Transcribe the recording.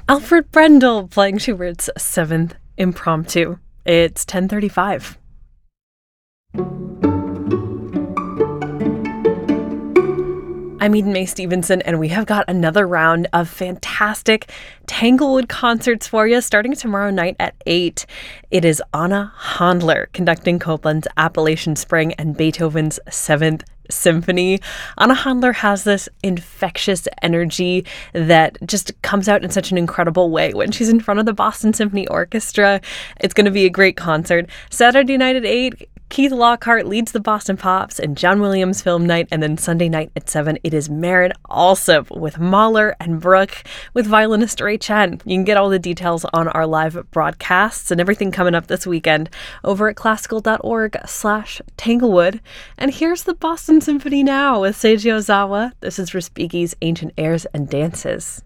Alfred Brendel playing Schubert's Seventh Impromptu. It's 10:35. I'm Eden Mae Stevenson, and we have got another round of fantastic Tanglewood concerts for you starting tomorrow night at 8. It is Anna Handler conducting Copland's Appalachian Spring and Beethoven's Seventh Symphony. Anna Handler has this infectious energy that just comes out in such an incredible way when she's in front of the Boston Symphony Orchestra. It's going to be a great concert. Saturday night at 8, Keith Lockhart leads the Boston Pops and John Williams Film Night, and then Sunday night at 7, it is Marin Alsop with Mahler and Bruch with violinist Ray Chen. You can get all the details on our live broadcasts and everything coming up this weekend over at classical.org/Tanglewood. And here's the Boston Symphony now with Seiji Ozawa. This is Respighi's Ancient Airs and Dances.